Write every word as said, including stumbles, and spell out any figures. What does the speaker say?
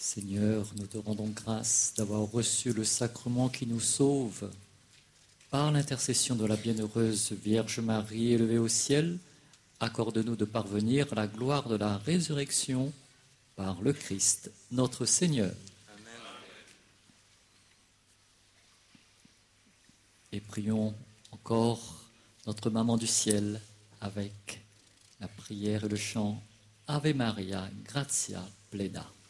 Seigneur, nous te rendons grâce d'avoir reçu le sacrement qui nous sauve. Par l'intercession de la bienheureuse Vierge Marie élevée au ciel, accorde-nous de parvenir à la gloire de la résurrection par le Christ, notre Seigneur. Amen. Et prions encore notre Maman du ciel avec la prière et le chant Ave Maria, gratia plena.